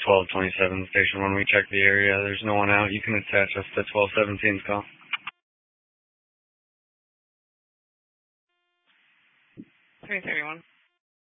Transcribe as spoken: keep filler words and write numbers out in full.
twelve twenty-seven, Station one. We checked the area. There's no one out. You can attach us to twelve seventeen's call. three thirty-one.